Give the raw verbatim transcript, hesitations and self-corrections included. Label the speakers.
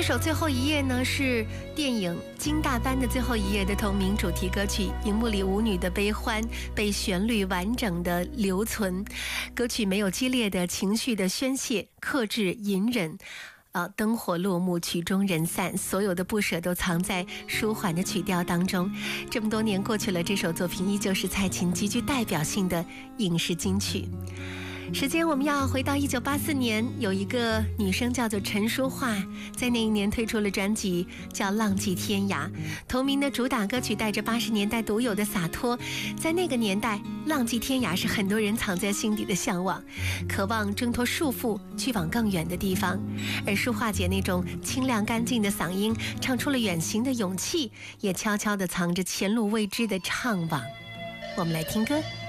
Speaker 1: 首《最后一页》呢，是电影《金大班的最后一页》的同名主题歌曲，荧幕里舞女的悲欢被旋律完整的留存。歌曲没有激烈的情绪的宣泄，克制隐忍。呃，灯火落幕，曲终人散，所有的不舍都藏在舒缓的曲调当中。这么多年过去了，这首作品依旧是蔡琴极具代表性的影视金曲。时间我们要回到一九八四年，有一个女生叫做陈淑桦，在那一年推出了专辑叫《浪迹天涯》，同名的主打歌曲带着八十年代独有的洒脱。在那个年代，浪迹天涯是很多人藏在心底的向往，渴望挣脱束缚，去往更远的地方。而淑桦姐那种清亮干净的嗓音，唱出了远行的勇气，也悄悄地藏着前路未知的怅惘。我们来听歌。